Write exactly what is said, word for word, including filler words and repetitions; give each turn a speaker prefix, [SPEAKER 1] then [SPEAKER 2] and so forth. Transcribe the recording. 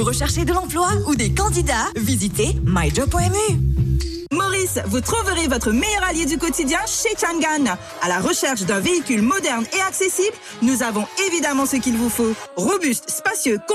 [SPEAKER 1] Vous recherchez de l'emploi ou des candidats? Visitez my job point m u.
[SPEAKER 2] Maurice, vous trouverez votre meilleur allié du quotidien chez Changan. À la recherche d'un véhicule moderne et accessible, nous avons évidemment ce qu'il vous faut. Robuste, spacieux,